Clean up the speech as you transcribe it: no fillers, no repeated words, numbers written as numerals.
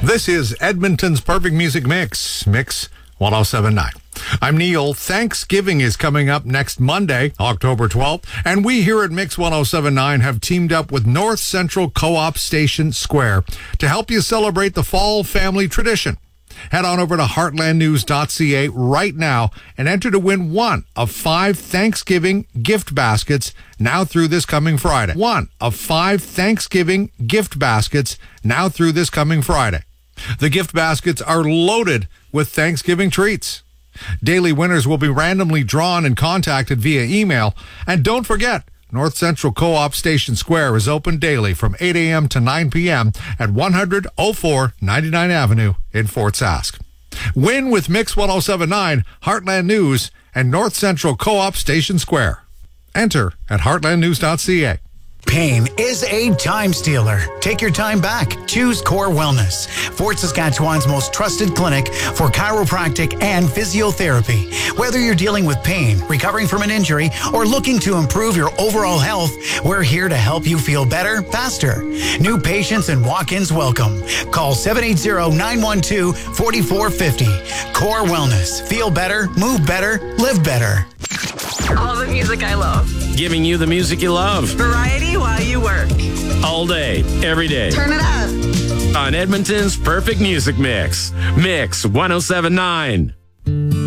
This is Edmonton's Perfect Music Mix, Mix 1079. I'm Neil. Thanksgiving is coming up next Monday, October 12th, and we here at Mix 1079 have teamed up with North Central Co-op Station Square to help you celebrate the fall family tradition. Head on over to heartlandnews.ca right now and enter to win one of 5 Thanksgiving gift baskets now through this coming Friday. One of 5 Thanksgiving gift baskets now through this coming Friday. The gift baskets are loaded with Thanksgiving treats. Daily winners will be randomly drawn and contacted via email. And don't forget, North Central Co-op Station Square is open daily from 8 a.m. to 9 p.m. at 100-04 99 Avenue in Fort Sask. Win with Mix 1079, Heartland News, and North Central Co-op Station Square. Enter at heartlandnews.ca. Pain is a time stealer. Take your time back. Choose Core Wellness, Fort Saskatchewan's most trusted clinic for chiropractic and physiotherapy. Whether you're dealing with pain, recovering from an injury, or looking to improve your overall health, we're here to help you feel better, faster. New patients and walk-ins welcome. Call 780-912-4450. Core Wellness. Feel better, move better, live better. All the music I love. Giving you the music you love. Variety while you work. All day, every day. Turn it up. On Edmonton's Perfect Music Mix. Mix 1079.